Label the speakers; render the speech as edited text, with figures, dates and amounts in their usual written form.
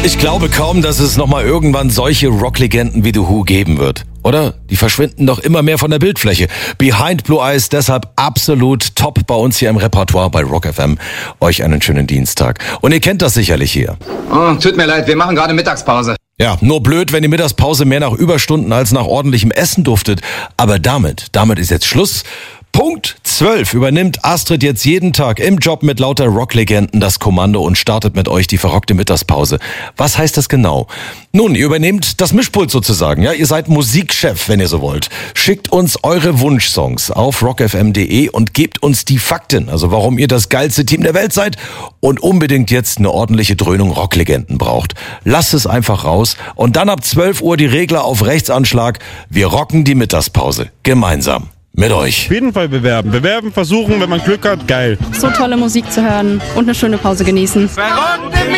Speaker 1: Ich glaube kaum, dass es nochmal irgendwann solche Rocklegenden wie The Who geben wird. Oder? Die verschwinden doch immer mehr von der Bildfläche. Behind Blue Eyes deshalb absolut top bei uns hier im Repertoire bei Rock FM. Euch einen schönen Dienstag. Und ihr kennt das sicherlich hier.
Speaker 2: Oh, tut mir leid, wir machen gerade Mittagspause.
Speaker 1: Ja, nur blöd, wenn die Mittagspause mehr nach Überstunden als nach ordentlichem Essen duftet. Aber damit ist jetzt Schluss. Punkt 12 übernimmt Astrid jetzt jeden Tag im Job mit lauter Rocklegenden das Kommando und startet mit euch die verrockte Mittagspause. Was heißt das genau? Nun, ihr übernehmt das Mischpult sozusagen. Ja, ihr seid Musikchef, wenn ihr so wollt. Schickt uns eure Wunschsongs auf rockfm.de und gebt uns die Fakten, also warum ihr das geilste Team der Welt seid und unbedingt jetzt eine ordentliche Dröhnung Rocklegenden braucht. Lasst es einfach raus und dann ab 12 Uhr die Regler auf Rechtsanschlag. Wir rocken die Mittagspause. Gemeinsam. Mit euch.
Speaker 3: Auf jeden Fall bewerben. Bewerben, versuchen, wenn man Glück hat, geil.
Speaker 4: So tolle Musik zu hören und eine schöne Pause genießen.